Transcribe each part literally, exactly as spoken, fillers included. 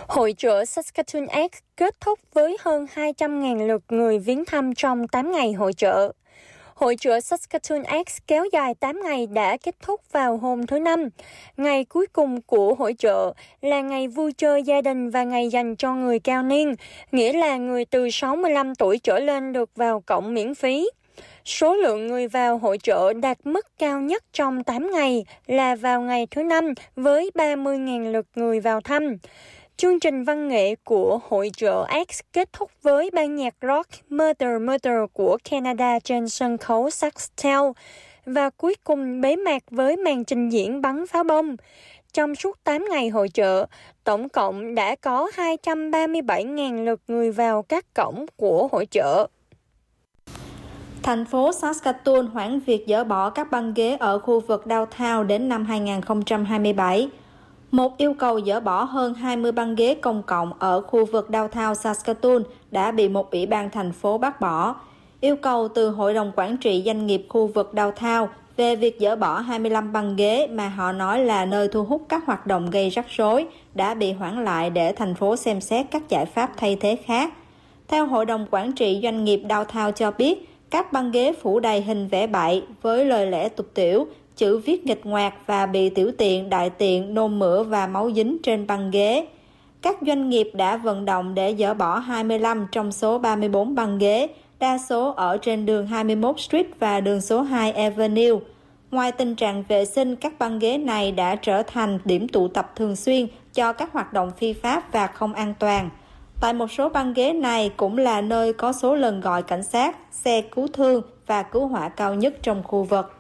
Hội chợ Saskatoon X kết thúc với hơn hai trăm nghìn lượt người viếng thăm trong tám ngày hội chợ. Hội chợ Saskatoon X kéo dài tám ngày đã kết thúc vào hôm thứ Năm. Ngày cuối cùng của hội chợ là ngày vui chơi gia đình và ngày dành cho người cao niên, nghĩa là người từ sáu mươi lăm tuổi trở lên được vào cổng miễn phí. Số lượng người vào hội chợ đạt mức cao nhất trong tám ngày là vào ngày thứ Năm với ba mươi nghìn lượt người vào thăm. Chương trình văn nghệ của hội chợ X kết thúc với ban nhạc rock Murder Murder của Canada trên sân khấu Sasktel và cuối cùng bế mạc với màn trình diễn bắn pháo bông. Trong suốt tám ngày hội chợ, tổng cộng đã có hai trăm ba mươi bảy nghìn lượt người vào các cổng của hội chợ. Thành phố Saskatoon hoãn việc dỡ bỏ các băng ghế ở khu vực downtown đến năm hai không hai bảy. Một yêu cầu dỡ bỏ hơn hai mươi băng ghế công cộng ở khu vực downtown Saskatoon đã bị một ủy ban thành phố bác bỏ. Yêu cầu từ Hội đồng Quản trị Doanh nghiệp khu vực downtown về việc dỡ bỏ hai mươi lăm băng ghế mà họ nói là nơi thu hút các hoạt động gây rắc rối đã bị hoãn lại để thành phố xem xét các giải pháp thay thế khác. Theo Hội đồng Quản trị Doanh nghiệp downtown cho biết, các băng ghế phủ đầy hình vẽ bậy với lời lẽ tục tĩu, chữ viết nghịch ngoạc và bị tiểu tiện, đại tiện, nôn mửa và máu dính trên băng ghế. Các doanh nghiệp đã vận động để dỡ bỏ hai mươi lăm trong số ba mươi bốn băng ghế, đa số ở trên đường hai mươi mốt Street và đường số hai Avenue. Ngoài tình trạng vệ sinh, các băng ghế này đã trở thành điểm tụ tập thường xuyên cho các hoạt động phi pháp và không an toàn. Tại một số băng ghế này cũng là nơi có số lần gọi cảnh sát, xe cứu thương và cứu hỏa cao nhất trong khu vực.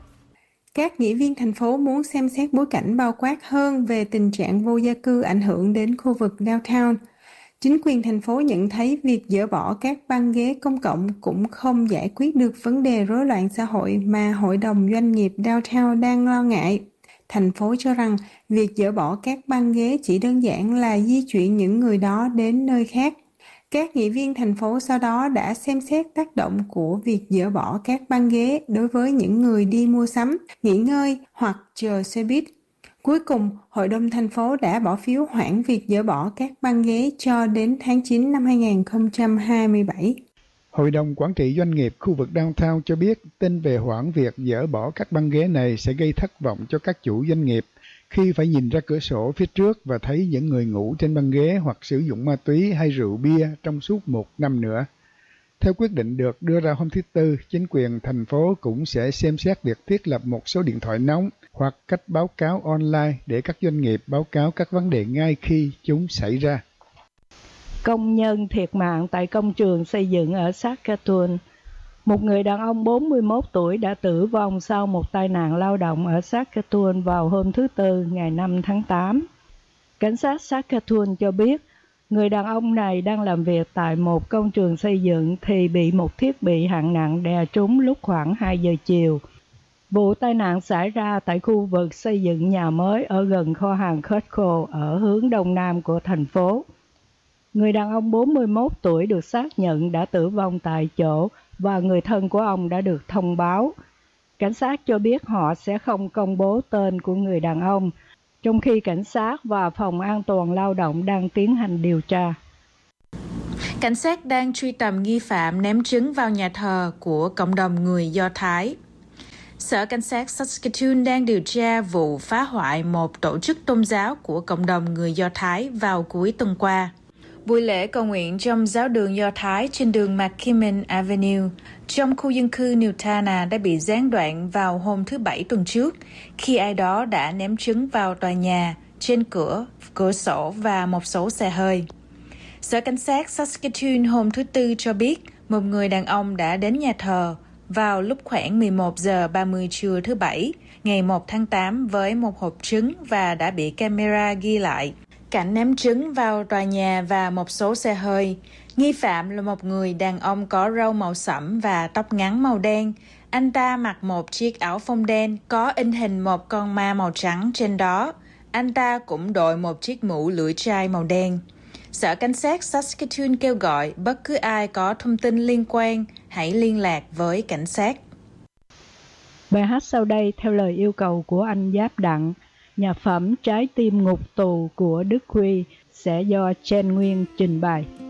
Các nghị viên thành phố muốn xem xét bối cảnh bao quát hơn về tình trạng vô gia cư ảnh hưởng đến khu vực downtown. Chính quyền thành phố nhận thấy việc dỡ bỏ các băng ghế công cộng cũng không giải quyết được vấn đề rối loạn xã hội mà Hội đồng Doanh nghiệp downtown đang lo ngại. Thành phố cho rằng việc dỡ bỏ các băng ghế chỉ đơn giản là di chuyển những người đó đến nơi khác. Các nghị viên thành phố sau đó đã xem xét tác động của việc dỡ bỏ các băng ghế đối với những người đi mua sắm, nghỉ ngơi hoặc chờ xe buýt. Cuối cùng, Hội đồng thành phố đã bỏ phiếu hoãn việc dỡ bỏ các băng ghế cho đến tháng chín năm hai không hai bảy. Hội đồng Quản trị Doanh nghiệp khu vực downtown cho biết tin về hoãn việc dỡ bỏ các băng ghế này sẽ gây thất vọng cho các chủ doanh nghiệp khi phải nhìn ra cửa sổ phía trước và thấy những người ngủ trên băng ghế hoặc sử dụng ma túy hay rượu bia trong suốt một năm nữa. Theo quyết định được đưa ra hôm thứ Tư, chính quyền thành phố cũng sẽ xem xét việc thiết lập một số điện thoại nóng hoặc cách báo cáo online để các doanh nghiệp báo cáo các vấn đề ngay khi chúng xảy ra. Công nhân thiệt mạng tại công trường xây dựng ở Saskatoon. Một người đàn ông bốn mươi mốt tuổi đã tử vong sau một tai nạn lao động ở Saskatoon vào hôm thứ Tư, ngày năm tháng tám. Cảnh sát Saskatoon cho biết, người đàn ông này đang làm việc tại một công trường xây dựng thì bị một thiết bị hạng nặng đè trúng lúc khoảng hai giờ chiều. Vụ tai nạn xảy ra tại khu vực xây dựng nhà mới ở gần kho hàng Costco ở hướng đông nam của thành phố. Người đàn ông bốn mươi mốt tuổi được xác nhận đã tử vong tại chỗ và người thân của ông đã được thông báo. Cảnh sát cho biết họ sẽ không công bố tên của người đàn ông, trong khi cảnh sát và Phòng An toàn Lao động đang tiến hành điều tra. Cảnh sát đang truy tầm nghi phạm ném trứng vào nhà thờ của cộng đồng người Do Thái. Sở Cảnh sát Saskatoon đang điều tra vụ phá hoại một tổ chức tôn giáo của cộng đồng người Do Thái vào cuối tuần qua. Buổi lễ cầu nguyện trong giáo đường Do Thái trên đường McKimmon Avenue trong khu dân cư Newtana đã bị gián đoạn vào hôm thứ Bảy tuần trước khi ai đó đã ném trứng vào tòa nhà, trên cửa, cửa sổ và một số xe hơi. Sở Cảnh sát Saskatoon hôm thứ Tư cho biết một người đàn ông đã đến nhà thờ vào lúc khoảng mười một giờ ba mươi trưa thứ Bảy, ngày một tháng tám với một hộp trứng và đã bị camera ghi lại cảnh ném trứng vào tòa nhà và một số xe hơi. Nghi phạm là một người đàn ông có râu màu sẫm và tóc ngắn màu đen. Anh ta mặc một chiếc áo phông đen có in hình một con ma màu trắng trên đó. Anh ta cũng đội một chiếc mũ lưỡi trai màu đen. Sở Cảnh sát Saskatoon kêu gọi bất cứ ai có thông tin liên quan hãy liên lạc với cảnh sát. Bài hát sau đây theo lời yêu cầu của anh Giáp Đặng, nhạc phẩm Trái tim ngục tù của Đức Huy sẽ do Chen Nguyên trình bày.